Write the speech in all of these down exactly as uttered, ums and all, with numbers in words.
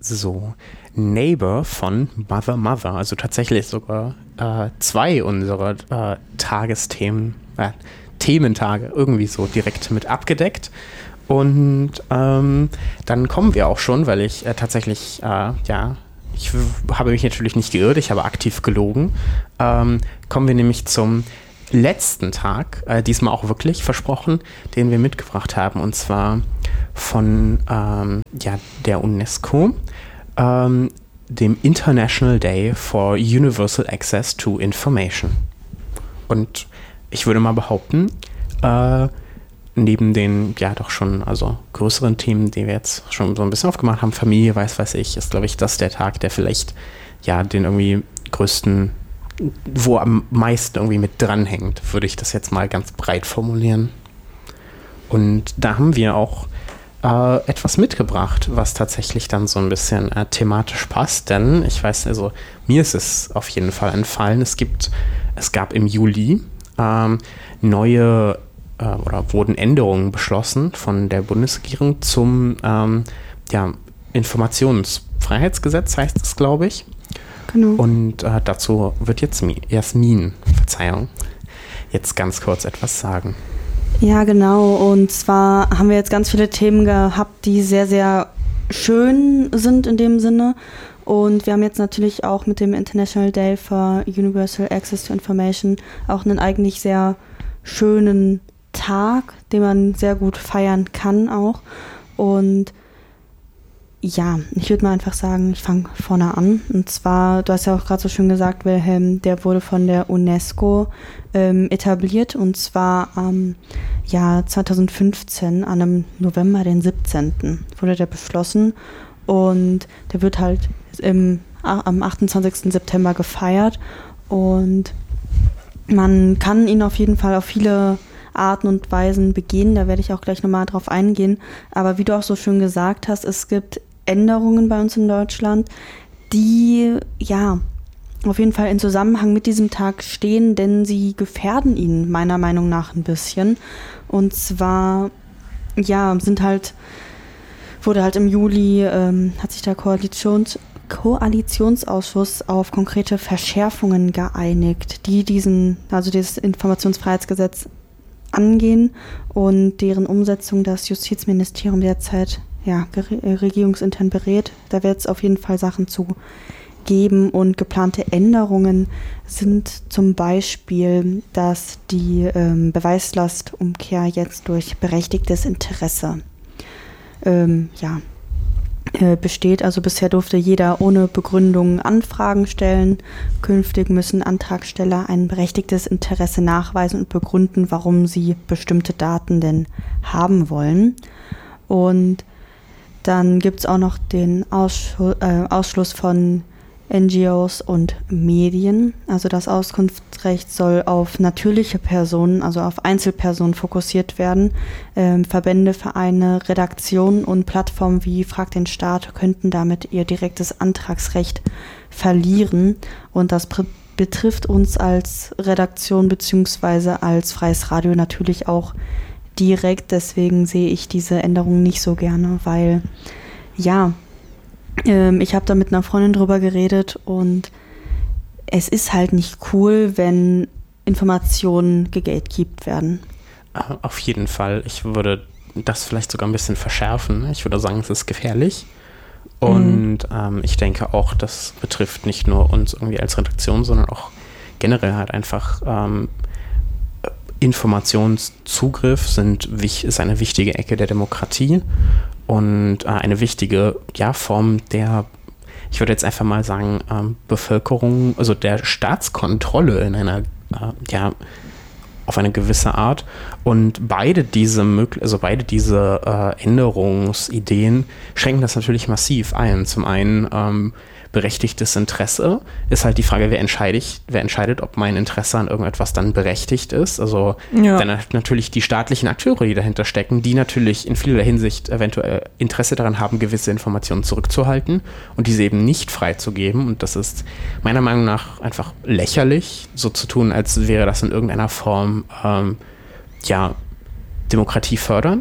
So, Neighbor von Mother Mother, also tatsächlich sogar äh, zwei unserer äh, Tagesthemen, äh, Thementage irgendwie so direkt mit abgedeckt. Und ähm, dann kommen wir auch schon, weil ich äh, tatsächlich, äh, ja, ich w- habe mich natürlich nicht geirrt, ich habe aktiv gelogen, ähm, kommen wir nämlich zum letzten Tag, äh, diesmal auch wirklich versprochen, den wir mitgebracht haben, und zwar von ähm, ja, der UNESCO, ähm, dem International Day for Universal Access to Information. Und ich würde mal behaupten, äh, neben den ja doch schon also größeren Themen, die wir jetzt schon so ein bisschen aufgemacht haben, Familie, weiß weiß ich, ist glaube ich das der Tag, der vielleicht ja den irgendwie größten, wo am meisten irgendwie mit dranhängt, würde ich das jetzt mal ganz breit formulieren. Und da haben wir auch äh, etwas mitgebracht, was tatsächlich dann so ein bisschen äh, thematisch passt, denn ich weiß, also mir ist es auf jeden Fall entfallen, es gibt, es gab im Juli ähm, neue äh, oder wurden Änderungen beschlossen von der Bundesregierung zum ähm, ja, Informationsfreiheitsgesetz, heißt es, glaube ich. Genau. Und äh, dazu wird jetzt Jasmin, Verzeihung, jetzt ganz kurz etwas sagen. Ja, genau. Und zwar haben wir jetzt ganz viele Themen gehabt, die sehr, sehr schön sind in dem Sinne. Und wir haben jetzt natürlich auch mit dem International Day for Universal Access to Information auch einen eigentlich sehr schönen Tag, den man sehr gut feiern kann auch. Und ja, ich würde mal einfach sagen, ich fange vorne an. Und zwar, du hast ja auch gerade so schön gesagt, Wilhelm, der wurde von der UNESCO ähm, etabliert. Und zwar am Jahr zweitausendfünfzehn, an einem November, den siebzehnten wurde der beschlossen. Und der wird halt im, am achtundzwanzigsten September gefeiert. Und man kann ihn auf jeden Fall auf viele Arten und Weisen begehen. Da werde ich auch gleich nochmal drauf eingehen. Aber wie du auch so schön gesagt hast, es gibt Änderungen bei uns in Deutschland, die ja auf jeden Fall in Zusammenhang mit diesem Tag stehen, denn sie gefährden ihn meiner Meinung nach ein bisschen. Und zwar ja sind halt wurde halt im Juli ähm, hat sich der Koalitions Koalitionsausschuss auf konkrete Verschärfungen geeinigt, die diesen also dieses Informationsfreiheitsgesetz angehen und deren Umsetzung das Justizministerium derzeit ja, regierungsintern berät. Da wird es auf jeden Fall Sachen zu geben und geplante Änderungen sind zum Beispiel, dass die ähm, Beweislastumkehr jetzt durch berechtigtes Interesse ähm, ja, äh, besteht. Also bisher durfte jeder ohne Begründung Anfragen stellen. Künftig müssen Antragsteller ein berechtigtes Interesse nachweisen und begründen, warum sie bestimmte Daten denn haben wollen. Und dann gibt es auch noch den Ausschluss, äh, Ausschluss von N G Os und Medien. Also das Auskunftsrecht soll auf natürliche Personen, also auf Einzelpersonen fokussiert werden. Ähm, Verbände, Vereine, Redaktionen und Plattformen wie Frag den Staat könnten damit ihr direktes Antragsrecht verlieren. Und das pr- betrifft uns als Redaktion beziehungsweise als freies Radio natürlich auch direkt. Deswegen sehe ich diese Änderung nicht so gerne, weil ja, ähm, ich habe da mit einer Freundin drüber geredet und es ist halt nicht cool, wenn Informationen gegatekeept werden. Auf jeden Fall. Ich würde das vielleicht sogar ein bisschen verschärfen. Ich würde sagen, es ist gefährlich. Und mhm. ähm, ich denke auch, das betrifft nicht nur uns irgendwie als Redaktion, sondern auch generell halt einfach ähm, Informationszugriff sind, ist eine wichtige Ecke der Demokratie und äh, eine wichtige ja, Form der, ich würde jetzt einfach mal sagen, ähm, Bevölkerung, also der Staatskontrolle in einer, äh, ja, auf eine gewisse Art. Und beide diese, also beide diese äh, Änderungsideen schränken das natürlich massiv ein. Zum einen ähm, berechtigtes Interesse ist halt die Frage, wer entscheidet, wer entscheidet, ob mein Interesse an irgendetwas dann berechtigt ist. Also ja. Dann natürlich die staatlichen Akteure, die dahinter stecken, die natürlich in vieler Hinsicht eventuell Interesse daran haben, gewisse Informationen zurückzuhalten und diese eben nicht freizugeben. Und das ist meiner Meinung nach einfach lächerlich, so zu tun, als wäre das in irgendeiner Form ähm, ja, demokratiefördernd.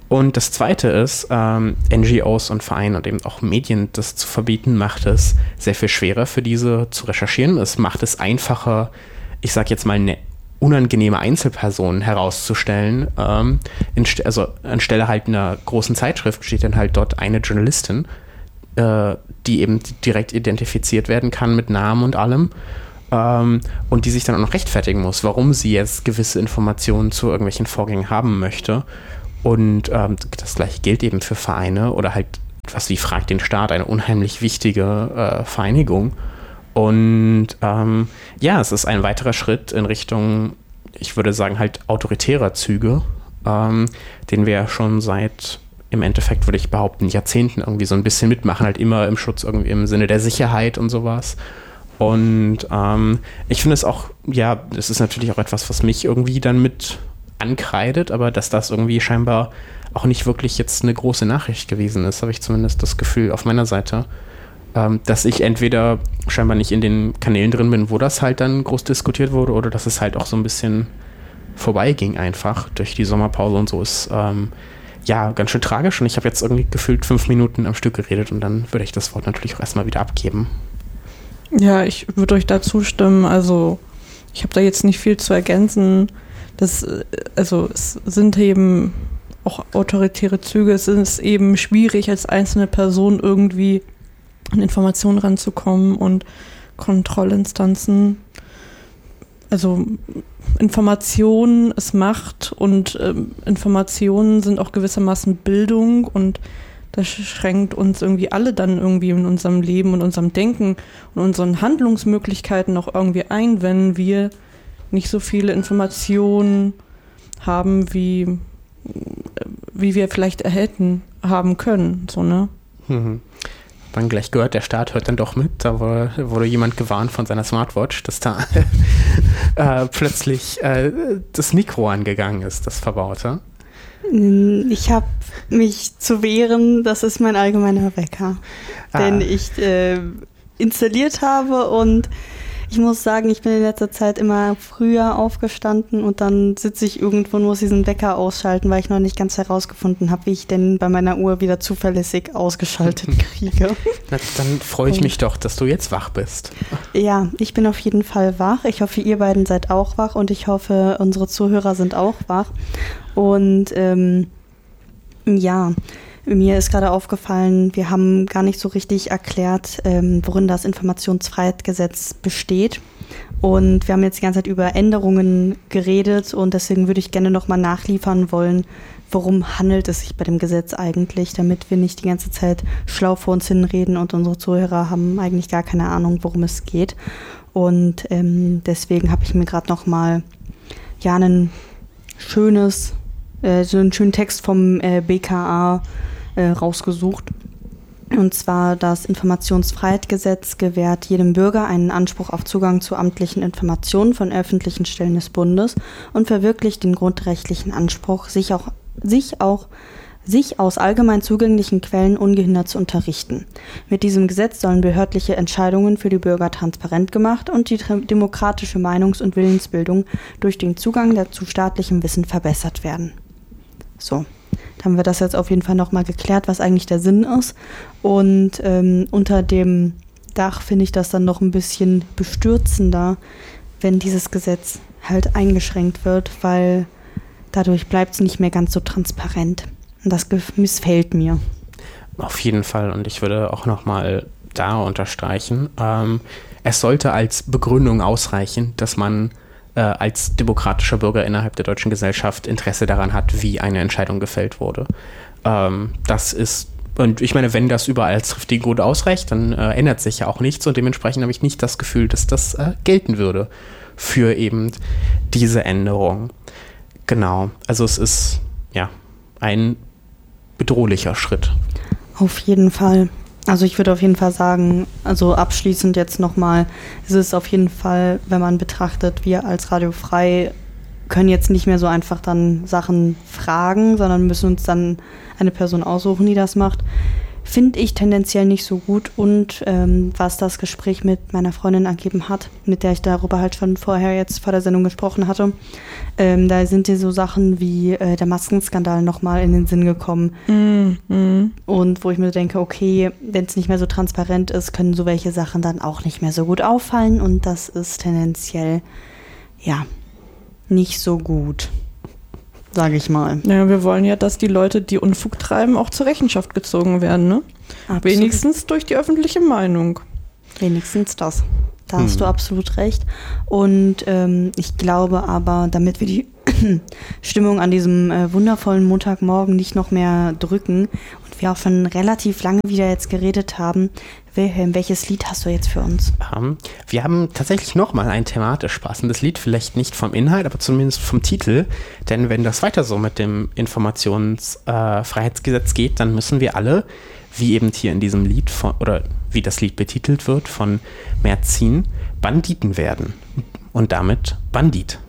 Und das Zweite ist, ähm, N G Os und Vereine und eben auch Medien, das zu verbieten, macht es sehr viel schwerer für diese zu recherchieren. Es macht es einfacher, ich sage jetzt mal, eine unangenehme Einzelperson herauszustellen. Ähm, in, also anstelle halt einer großen Zeitschrift steht dann halt dort eine Journalistin, äh, die eben direkt identifiziert werden kann mit Namen und allem. Ähm, und die sich dann auch noch rechtfertigen muss, warum sie jetzt gewisse Informationen zu irgendwelchen Vorgängen haben möchte. Und ähm, das gleiche gilt eben für Vereine oder halt, was wie Fragt den Staat, eine unheimlich wichtige äh, Vereinigung. Und ähm, ja, es ist ein weiterer Schritt in Richtung, ich würde sagen, halt autoritärer Züge, ähm, den wir schon seit, im Endeffekt würde ich behaupten, Jahrzehnten irgendwie so ein bisschen mitmachen, halt immer im Schutz, irgendwie im Sinne der Sicherheit und sowas. Und ähm, ich finde es auch, ja, das ist natürlich auch etwas, was mich irgendwie dann mit ankreidet, aber dass das irgendwie scheinbar auch nicht wirklich jetzt eine große Nachricht gewesen ist, habe ich zumindest das Gefühl auf meiner Seite, ähm, dass ich entweder scheinbar nicht in den Kanälen drin bin, wo das halt dann groß diskutiert wurde, oder dass es halt auch so ein bisschen vorbeiging einfach durch die Sommerpause und so ist ähm, ja ganz schön tragisch. Und ich habe jetzt irgendwie gefühlt fünf Minuten am Stück geredet und dann würde ich das Wort natürlich auch erstmal wieder abgeben. Ja, ich würde euch da zustimmen. Also ich habe da jetzt nicht viel zu ergänzen. Das, also es sind eben auch autoritäre Züge. Es ist eben schwierig, als einzelne Person irgendwie an Informationen ranzukommen und Kontrollinstanzen. Also Information ist Macht und ähm, Informationen sind auch gewissermaßen Bildung und das schränkt uns irgendwie alle dann irgendwie in unserem Leben und unserem Denken und unseren Handlungsmöglichkeiten auch irgendwie ein, wenn wir nicht so viele Informationen haben, wie, wie wir vielleicht erhalten haben können. So, ne? Mhm. Dann gleich gehört, der Staat hört dann doch mit. Da wurde, wurde jemand gewarnt von seiner Smartwatch, dass da äh, plötzlich äh, das Mikro angegangen ist, das Verbaute. Ich habe mich zu wehren, das ist mein allgemeiner Wecker, ah. den ich äh, installiert habe, und ich muss sagen, ich bin in letzter Zeit immer früher aufgestanden und dann sitze ich irgendwo und muss diesen Wecker ausschalten, weil ich noch nicht ganz herausgefunden habe, wie ich denn bei meiner Uhr wieder zuverlässig ausgeschaltet kriege. Na, dann freue ich mich doch, dass du jetzt wach bist. Ja, ich bin auf jeden Fall wach. Ich hoffe, ihr beiden seid auch wach und ich hoffe, unsere Zuhörer sind auch wach. Und ähm, ja, mir ist gerade aufgefallen, wir haben gar nicht so richtig erklärt, ähm, worin das Informationsfreiheitsgesetz besteht. Und wir haben jetzt die ganze Zeit über Änderungen geredet und deswegen würde ich gerne nochmal nachliefern wollen, worum handelt es sich bei dem Gesetz eigentlich, damit wir nicht die ganze Zeit schlau vor uns hinreden und unsere Zuhörer haben eigentlich gar keine Ahnung, worum es geht. Und ähm, deswegen habe ich mir gerade nochmal ja, ein schönes, äh, so einen schönen Text vom äh, B K A rausgesucht. Und zwar: Das Informationsfreiheitsgesetz gewährt jedem Bürger einen Anspruch auf Zugang zu amtlichen Informationen von öffentlichen Stellen des Bundes und verwirklicht den grundrechtlichen Anspruch, sich auch, sich auch sich aus allgemein zugänglichen Quellen ungehindert zu unterrichten. Mit diesem Gesetz sollen behördliche Entscheidungen für die Bürger transparent gemacht und die demokratische Meinungs- und Willensbildung durch den Zugang zu staatlichem Wissen verbessert werden. So. Haben wir das jetzt auf jeden Fall nochmal geklärt, was eigentlich der Sinn ist. Und ähm, unter dem Dach finde ich das dann noch ein bisschen bestürzender, wenn dieses Gesetz halt eingeschränkt wird, weil dadurch bleibt es nicht mehr ganz so transparent. Und das missfällt mir. Auf jeden Fall. Und ich würde auch nochmal da unterstreichen, ähm, es sollte als Begründung ausreichen, dass man als demokratischer Bürger innerhalb der deutschen Gesellschaft Interesse daran hat, wie eine Entscheidung gefällt wurde. Ähm, das ist, und ich meine, wenn das überall als triftige Grund ausreicht, dann äh, ändert sich ja auch nichts und dementsprechend habe ich nicht das Gefühl, dass das äh, gelten würde für eben diese Änderung. Genau, also es ist ja ein bedrohlicher Schritt. Auf jeden Fall. Also ich würde auf jeden Fall sagen, also abschließend jetzt nochmal, es ist auf jeden Fall, wenn man betrachtet, wir als Radio Frei können jetzt nicht mehr so einfach dann Sachen fragen, sondern müssen uns dann eine Person aussuchen, die das macht. finde ich tendenziell nicht so gut. Und ähm, was das Gespräch mit meiner Freundin ergeben hat, mit der ich darüber halt schon vorher jetzt vor der Sendung gesprochen hatte, ähm, da sind dir so Sachen wie äh, der Maskenskandal nochmal in den Sinn gekommen. Mm, mm. Und wo ich mir denke, okay, wenn es nicht mehr so transparent ist, können so welche Sachen dann auch nicht mehr so gut auffallen. Und das ist tendenziell, ja, nicht so gut. Sage ich mal. Ja, wir wollen ja, dass die Leute, die Unfug treiben, auch zur Rechenschaft gezogen werden, ne? Absolut. Wenigstens durch die öffentliche Meinung. Wenigstens das. Da hast Hm. du absolut recht. Und ähm, ich glaube aber, damit wir die Stimmung an diesem äh, wundervollen Montagmorgen nicht noch mehr drücken und wir auch schon relativ lange wieder jetzt geredet haben, Wilhelm, welches Lied hast du jetzt für uns? Ähm, wir haben tatsächlich nochmal ein thematisch passendes Lied, vielleicht nicht vom Inhalt, aber zumindest vom Titel. Denn wenn das weiter so mit dem Informationsfreiheitsgesetz äh, geht, dann müssen wir alle, wie eben hier in diesem Lied von, oder wie das Lied betitelt wird von Merzin, Banditen werden. Und damit Bandit.